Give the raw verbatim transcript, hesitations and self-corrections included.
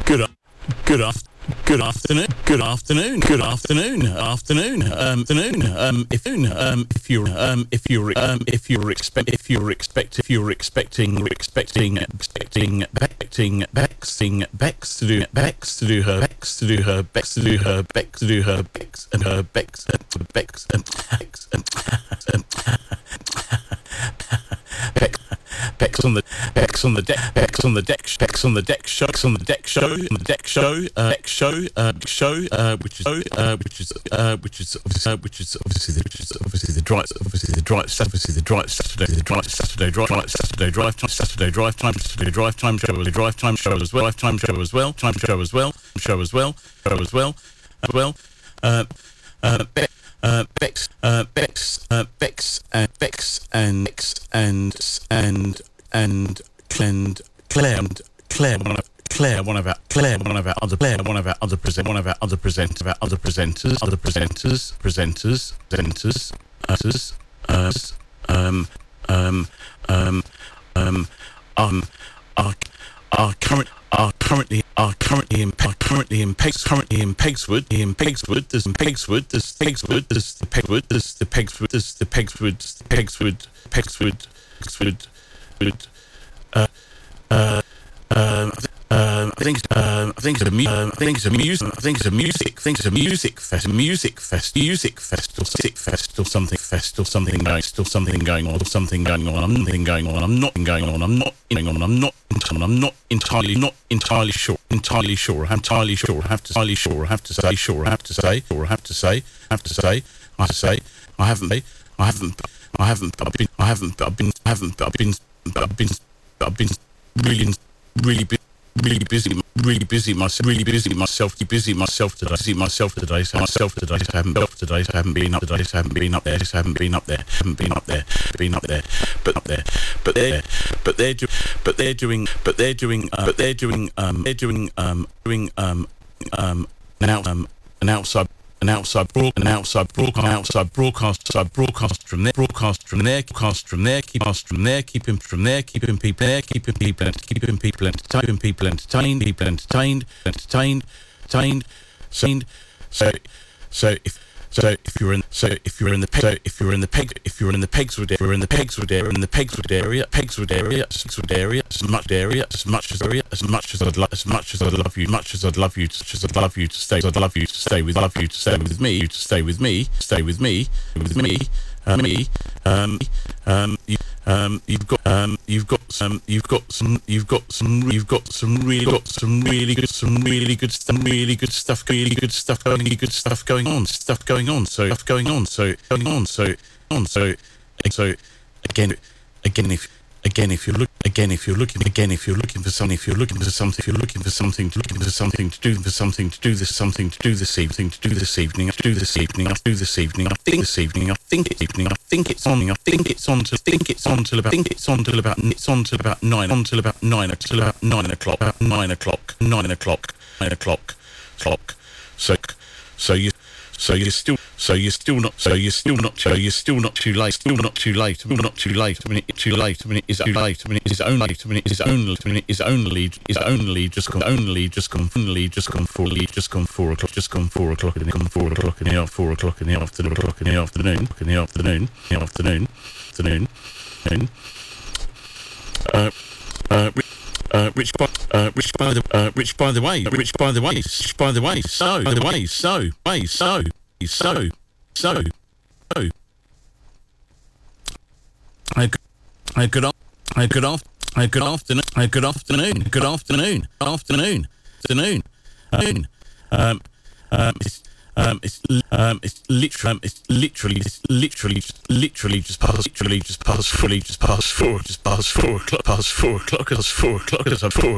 Good up. Good off. Good afternoon. Good afternoon. Good afternoon. Afternoon. Um, afternoon. Um, if um, if you're um, if you're um, if you're expect if you're expect if you're expecting expecting expecting expecting Bex Bex to do Bex to do her Bex to do her Bex to do her Bex to do her Bex and her Bex and Bex and Bex and Bex. Bex on the Bex on the deck Bex on the deck Bex on the deck show Bex on the deck show on the deck show uh deck show uh show uh which is uh which is uh which is obviously uh, which is obviously the, which is obviously the drive obviously the drive obviously the drive Saturday the drive Saturday drive Saturday drive time Saturday drive time Saturday drive time show the drive time show as well drive time show as well time show as well show as well show as well as well uh uh Bex Uh, Bex, uh, Bex, uh, Bex, and Bex, and Bex, and and and and Claire, and Claire, one of Claire, one of our Claire, one of our other Claire, one of our other present, one of our other present, of our other presenters, other presenters, presenters, presenters, us, us, um, um, um, um, um, our, our current. Are currently are currently in are currently in Pegs currently in Pegswood in Pegswood there's Pegswood there's Pegswood there's the Pegswood there's the Pegswood there's the Pegswood Pegswood Pegswood Pegswood Pegswood uh uh uh Uh, I think uh, I think it's a mu- uh, I think it's a music I think it's a music I think it's a music fest music fest music fest or music fest or something fest or something going still something going on or something going on I'm nothing going on I'm not going on I'm not going on I'm not I'm not entirely not entirely sure entirely sure I'm entirely sure I have to entirely sure I have to say sure I have to say or I have to say I have to say I have to say I haven't I haven't I haven't I've been I haven't I've been I haven't I've been I've been I've been really really been really busy, really busy myself, really busy myself, busy myself today, busy myself today, so myself today, so I haven't been up today, so I haven't been up today, so I haven't been up there, so I haven't been up there, haven't been up there, been up there, but up there, but they're, but they're, do, but they're doing, but they're doing, uh, but they're doing, um, they're doing, um, doing, um, um, an out, um, an outside. An outside broad, an outside broadcast, outside broadcast, outside broadcast from there, broadcast from there, broadcast from there, keep us from there, keep him from there, keeping people there, keeping people, keeping people entertained, people entertained, people entertained, entertained, entertained, entertained. So, so if. So if you're in, so if you're in the, so if you're in the peg, if you're in the Pegswood area, in the Pegswood area, in the Pegswood area, Pegswood area, Pegswood area, as much area, as much as area, as much as I'd love, as much as I'd love you, much as I'd love you, as I'd love you to stay, I'd love you to stay with, love you to stay with me, you to stay with me, stay with me, with me, um, me, um, um, you, um, you've got, um, you've got some, you've got some, you've got some, you've got some really, got some really good, some really good stuff, really good stuff, really good stuff, going, good stuff going on, stuff going on, so stuff going on, so going on, so on, so so again, again, if again, if you're look, again, if you're looking, again, if you're looking for something, if you're looking for something, if you're looking for something, to looking for something to do, for something to do this, something to do this evening, to do this evening, to do this evening, to do this evening, I think this evening, I think it's evening, I think it's on, I think it's on to, think it's on till about, think it's on till about, it's on till about nine, on till about nine, till about nine o'clock, about nine o'clock, nine o'clock, nine o'clock, clock. So, so you. So you're still, so you're still not, so you're still not, so you're still not too late, still not too late, still not too late. I mean, it's too late. I mean, it is too late. I mean, it is only, I mean, it is only, I mean, it is only, is only just gone, only just gone, only just gone four, just gone four o'clock, just gone four o'clock in the, gone four o'clock in the afternoon, four o'clock in the afternoon, o'clock in the afternoon, in the afternoon, in the afternoon, afternoon, afternoon. Uh, uh. Uh, Rich, by, uh, Rich, by the, uh, Rich, by the way, Rich, by the way, Rich, by the way, so, by the way, so, way, so, so, so, so. I, I, good, I, good off, I, good afternoon, I, good afternoon, good afternoon, afternoon, afternoon, afternoon. Um, um, it's, um, it's, um, it's literally, um, it's literally, it's literally, just, literally just past, literally just past, fully just past four, just past four o'clock, past four o'clock, past four o'clock, past four.